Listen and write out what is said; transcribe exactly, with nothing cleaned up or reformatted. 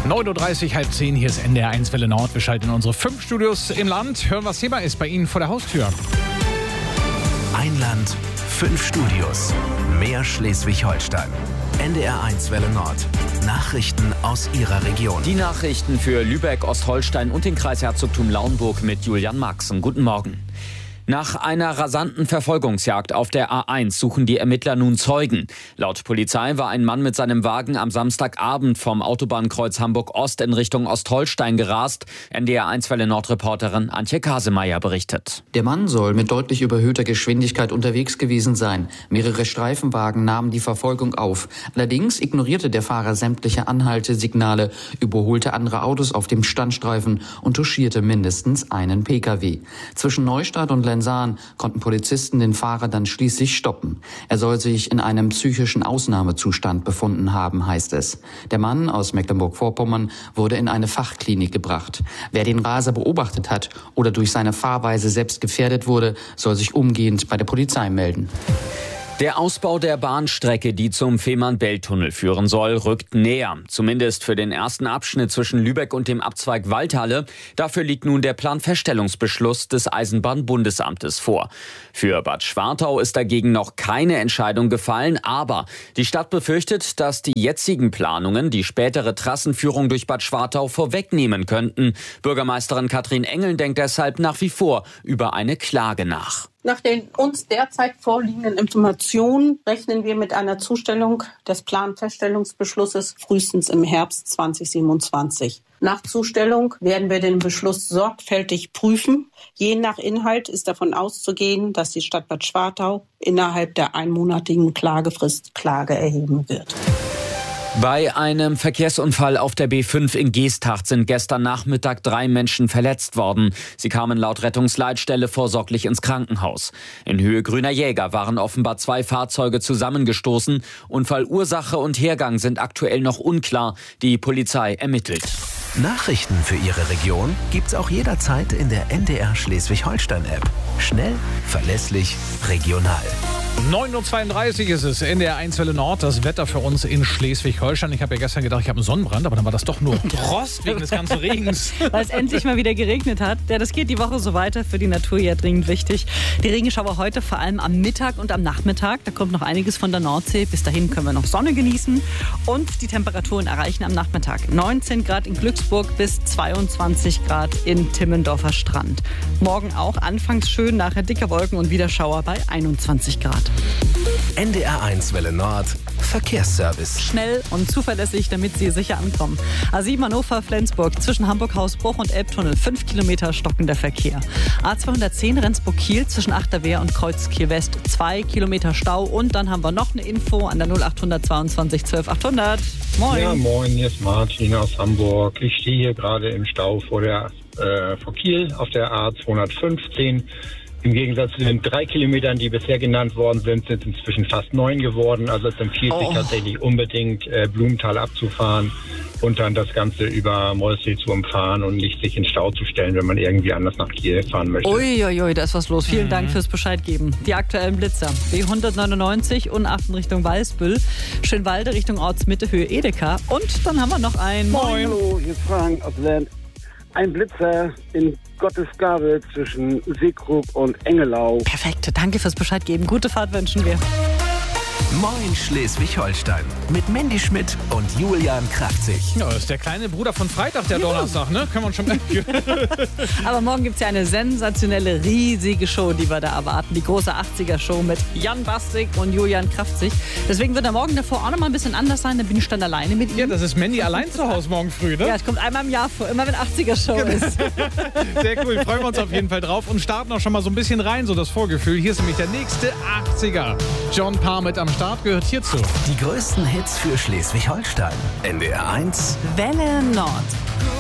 neun Uhr dreißig, halb zehn, hier ist N D R eins Welle Nord. Wir schalten in unsere fünf Studios im Land. Hören, was Thema ist bei Ihnen vor der Haustür. Ein Land, fünf Studios, mehr Schleswig-Holstein. N D R eins Welle Nord. Nachrichten aus Ihrer Region. Die Nachrichten für Lübeck, Ostholstein und den Kreis Herzogtum Lauenburg mit Julian Maxen. Guten Morgen. Nach einer rasanten Verfolgungsjagd auf der A eins suchen die Ermittler nun Zeugen. Laut Polizei war ein Mann mit seinem Wagen am Samstagabend vom Autobahnkreuz Hamburg-Ost in Richtung Ostholstein gerast. N D R eins Welle Nord-Reporterin Antje Kasemeyer berichtet. Der Mann soll mit deutlich überhöhter Geschwindigkeit unterwegs gewesen sein. Mehrere Streifenwagen nahmen die Verfolgung auf. Allerdings ignorierte der Fahrer sämtliche Anhaltesignale, überholte andere Autos auf dem Standstreifen und touchierte mindestens einen Pkw. Zwischen Neustadt und Lenzahn konnten Polizisten den Fahrer dann schließlich stoppen. Er soll sich in einem psychischen Ausnahmezustand befunden haben, heißt es. Der Mann aus Mecklenburg-Vorpommern wurde in eine Fachklinik gebracht. Wer den Raser beobachtet hat oder durch seine Fahrweise selbst gefährdet wurde, soll sich umgehend bei der Polizei melden. Der Ausbau der Bahnstrecke, die zum Fehmarn-Belt-Tunnel führen soll, rückt näher. Zumindest für den ersten Abschnitt zwischen Lübeck und dem Abzweig Waldhalle. Dafür liegt nun der Planfeststellungsbeschluss des Eisenbahnbundesamtes vor. Für Bad Schwartau ist dagegen noch keine Entscheidung gefallen. Aber die Stadt befürchtet, dass die jetzigen Planungen die spätere Trassenführung durch Bad Schwartau vorwegnehmen könnten. Bürgermeisterin Katrin Engel denkt deshalb nach wie vor über eine Klage nach. Nach den uns derzeit vorliegenden Informationen rechnen wir mit einer Zustellung des Planfeststellungsbeschlusses frühestens im Herbst zwanzig siebenundzwanzig. Nach Zustellung werden wir den Beschluss sorgfältig prüfen. Je nach Inhalt ist davon auszugehen, dass die Stadt Bad Schwartau innerhalb der einmonatigen Klagefrist Klage erheben wird. Bei einem Verkehrsunfall auf der B fünf in Geesthacht sind gestern Nachmittag drei Menschen verletzt worden. Sie kamen laut Rettungsleitstelle vorsorglich ins Krankenhaus. In Höhe Grüner Jäger waren offenbar zwei Fahrzeuge zusammengestoßen. Unfallursache und Hergang sind aktuell noch unklar. Die Polizei ermittelt. Nachrichten für Ihre Region gibt's auch jederzeit in der N D R Schleswig-Holstein-App. Schnell, verlässlich, regional. neun Uhr zweiunddreißig ist es, N D R eins Welle Nord, das Wetter für uns in Schleswig-Holstein. Ich habe ja gestern gedacht, ich habe einen Sonnenbrand, aber dann war das doch nur Rost wegen des ganzen Regens. Weil es endlich mal wieder geregnet hat. Ja, das geht die Woche so weiter, für die Natur ja dringend wichtig. Die Regenschauer heute vor allem am Mittag und am Nachmittag. Da kommt noch einiges von der Nordsee. Bis dahin können wir noch Sonne genießen. Und die Temperaturen erreichen am Nachmittag neunzehn Grad in Glücksburg bis zweiundzwanzig Grad in Timmendorfer Strand. Morgen auch anfangs schön, nachher dicker Wolken und wieder Schauer bei einundzwanzig Grad. N D R eins Welle Nord, Verkehrsservice. Schnell und zuverlässig, damit Sie sicher ankommen. A sieben Hannover-Flensburg zwischen Hamburg-Hausbruch und Elbtunnel, fünf Kilometer stockender Verkehr. A zweihundertzehn Rendsburg-Kiel zwischen Achterwehr und Kreuzkiel-West, zwei Kilometer Stau. Und dann haben wir noch eine Info an der null acht zweiundzwanzig zwölf achthundert. Moin. Ja, moin, hier ist Martin aus Hamburg. Ich stehe hier gerade im Stau vor der äh, vor Kiel auf der A zweihundertfünfzehn. Im Gegensatz zu den drei Kilometern, die bisher genannt worden sind, sind es inzwischen fast neun geworden. Also es empfiehlt oh. sich tatsächlich unbedingt, äh, Blumenthal abzufahren und dann das Ganze über Mollsee zu umfahren und nicht sich in Stau zu stellen, wenn man irgendwie anders nach Kiel fahren möchte. Uiuiui, da ist was los. Vielen mhm. Dank fürs Bescheid geben. Die aktuellen Blitzer. B hundertneunundneunzig Unachten Richtung Weißbüll, Schönwalde Richtung Ortsmitte, Höhe Edeka. Und dann haben wir noch ein... Moin. Hallo, hier ist Frank aus Land. Ein Blitzer in Gottesgabe zwischen Seekrug und Engelau. Perfekt, danke fürs Bescheid geben. Gute Fahrt wünschen wir. Moin Schleswig-Holstein mit Mandy Schmidt und Julian Kraftzig. Ja, das ist der kleine Bruder von Freitag, der Donnerstag, ne? Kann man schon Aber morgen gibt es ja eine sensationelle, riesige Show, die wir da erwarten. Die große achtziger-Show mit Jan Bastik und Julian Kraftzig. Deswegen wird er morgen davor auch noch mal ein bisschen anders sein. Da bin ich dann alleine mit ihm. Ja, das ist Mandy allein zu Hause morgen früh, ne? Ja, es kommt einmal im Jahr vor, immer wenn achtziger-Show ist. Sehr cool, freuen wir uns auf jeden Fall drauf und starten auch schon mal so ein bisschen rein, so das Vorgefühl. Hier ist nämlich der nächste achtziger. John Parr mit am Start gehört hierzu. Die größten Hits für Schleswig-Holstein. N D R eins Welle Nord.